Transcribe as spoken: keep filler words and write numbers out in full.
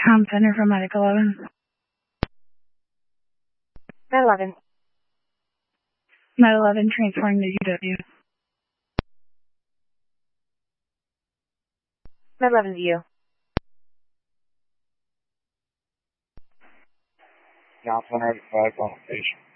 Tom Center from Medic eleven. Med eleven. Med eleven transferring to U W. Med eleven to you. Johnson, ready for five on location.